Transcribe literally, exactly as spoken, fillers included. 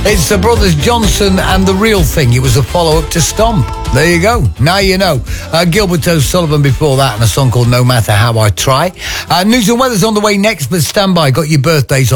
It's the Brothers Johnson and The Real Thing. It was a follow-up to Stomp. There you go. Now you know. Uh, Gilbert O'Sullivan before that, and a song called No Matter How I Try. Uh, news and weather's on the way next, but stand by. Got your birthdays on